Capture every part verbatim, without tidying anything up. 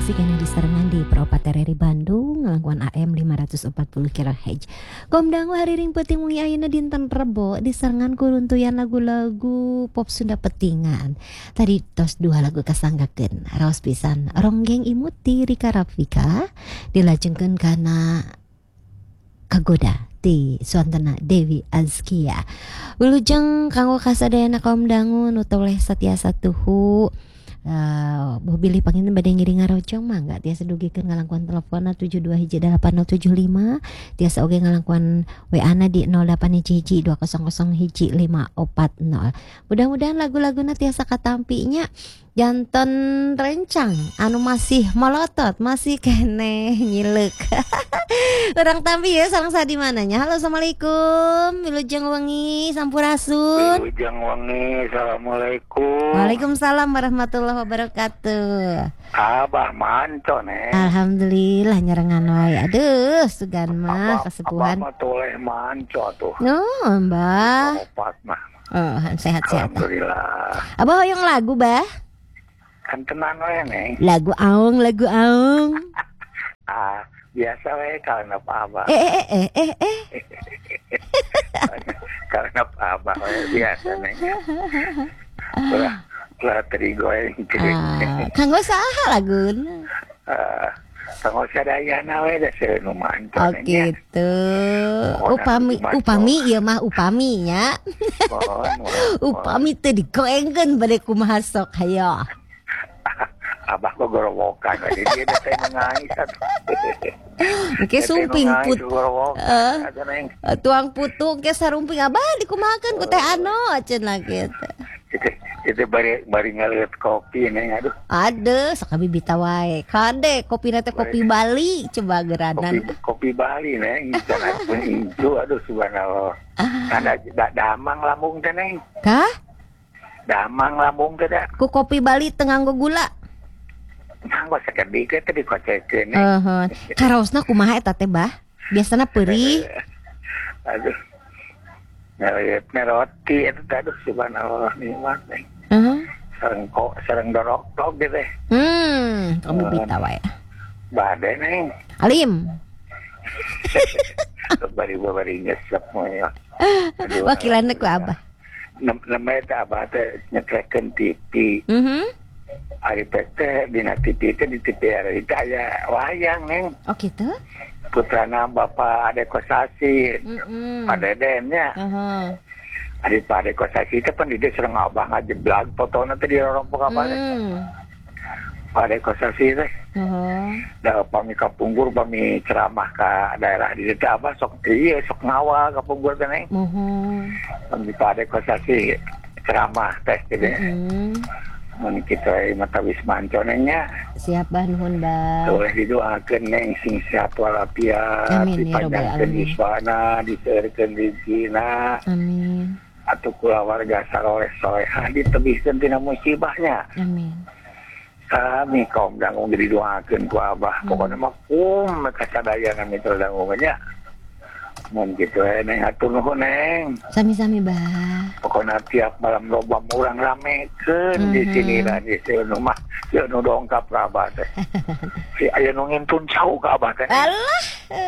frekuensi kena diserangan di Propatereri Bandung ngelangkuan A M lima ratus empat puluh kilohertz. Komdangu hariring peuting wengi ayeuna dinten Rebo diserangan kuruntuyan lagu-lagu pop Sunda petingan. Tadi tos dua lagu kasanggakeun. Raos pisan Ronggeng Imut ti Rika Rafika dilajengkeun kana Kagoda ti Suantana Dewi Azkia. Wilujeng kanggo kasadayana kaum dangu nu toleh satiasa tuhu Uh, mobilih panginten badai ngiring ngarojong mangga tiasa dugikeun ngalangkuan teleponna tujuh dua hiji delapan nol tujuh lima tiasa oge ngalangkuan W A na di nol delapan hiji hiji dua nol nol hiji lima empat nol. Mudah-mudahan lagu-laguna tiasa katampinya janten rencang anu masih molotot masih kene nyileuk. Urang tampi ya sareng sadi mananya. Halo assalamualaikum wilujeng wengi sampurasun. Wilujeng wengi assalamualaikum. Waalaikumsalam warahmatullahi wabarakatuh. Abah manco nih. Alhamdulillah nyerengan wae. Aduh sugan mah Abah, kasepuhan. abah mah toleh manco tuh. No mbah. Opat mah. Oh sehat-sehat. Alhamdulillah. Abah hoyong lagu bah. Kan tenang we nih. Lagu aung, lagu aung. Ah, biasa we karena apa abah. Eh eh eh eh eh. Karena apa abah we biasa nih. Ulah, ulah terigo yang Ah, kanggo saha laguna? Ah, kanggo sadayana we da seueur nu manco Oh nya. gitu. Upami upami ieu mah upami nya. Mohon, mohon. Upami teu digoengkeun bade kumaha sok hayo. Abah kok gorowokan jadi dia teh nangis atuh. Oke sumping put. Eh, Tuang putu ke sarumping abah dikumahakeun ku teh Ano cenah kitu. Itu bari bari ngaleut kopi neng aduh. Ade sakabibita wae. Kade kopina teh kopi Bali coba geranan. Kopi, kopi Bali neng jangan pun hijau aduh subhanallah. Ada da, damang lambung teh neng. Kah? Damang lambung teh da. Ku kopi Bali teu nganggo gula. Nganggo sakedik teh dikocekeun neng. Heeh. Karaosna kumaha eta teh bah? Biasana perih. Aduh. Ngaleut roti eta teh aduh subhanallah nikmat neng. Heeh. Sareng kok sareng dorok-dorok gitu teh. Hmm, kamu bita wae. Bade neng. Alim. Bari-bari nyesep moya. Wakilanna ku abah. Namanya teh abah teh nyekrekeun T V. Mhm. Ari teh dina T V teh di T V ari teh aya wayang neng. Oh gitu? Putrana Bapak Ade Kosasi. Heeh. Pak Dedennya. Heeh. Ari Pak Ade Kosasi teh pan di dieu sareng abah ngajeblag fotona teh di rorompok apa teh. Hmm. Pak Ade Kosasi teh. Heeh. Da pami kapunggur pami ceramah ka daerah di dieu teh abah sok ieu sok ngawal kapunggur teh neng. Mohon. Pami Pak Ade Kosasi ceramah teh gitu. Heeh. Mun kita mata wismanco nengnya. Siap bah nuhun bah. Boleh didoakeun neng sing sehat walafiat, Amin, ya Rabbal dipanjangkeun Alamin. iswana, diseureurkeun rezekina, Amin. atuh kulawarga saleh-salehah ditebihkeun tina musibahnya. Amin. Kami kaum dangu didoakeun ku Abah. Hmm. Pokona mah kum kasadayana mitra dangu nya. Mun kitu we neng atur nuhun neng. Sami-sami bah. Pokona tiap malam loba urang ramekeun Mhm. di sini lah di seueur nu mah seueur nu dongkap ka Abah teh. Si aya nu ngintun cau ka Abah teh. Allah.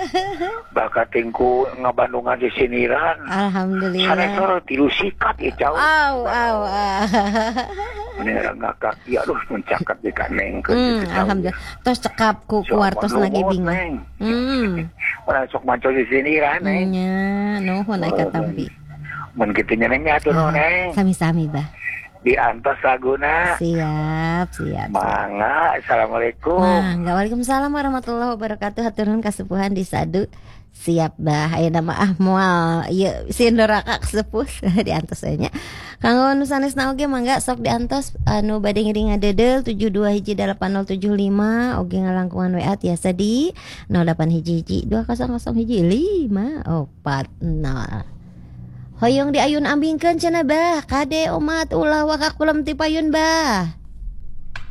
Bakatingku ngabandungan di siniran. Alhamdulillah. Sana sore tilu sikat ya cau. Au au. au. Menera ngakak ya aduh mencakat di kaneng ke Hmm, gitu, cau. alhamdulillah. Tos cekap ku kuartos lagi bingung. Hmm. Ora sok manco di siniran neng. Nya, nuhun aya katampi. Mun kitu nya neng atuh nuhun neng. Sami-sami bah. Diantos laguna. Siap, siap. Mangga, assalamualaikum. Mangga, waalaikumsalam warahmatullahi wabarakatuh. Hatur nuhun kasepuhan di Sadu. Siap bah, aya nama ah moal ieu si Indoraka kasepuh diantos we nya. Kanggo nu sanesna oge mangga sok diantos anu bade ngiring ngadedel tujuh dua hiji delapan nol tujuh lima oge ngalangkungan W A tiasa di nol delapan hiji hiji dua nol nol hiji lima empat nol. Hoyong di ayun ambingkeun cenah bah, kade umat ulah wakakulam ti payun bah.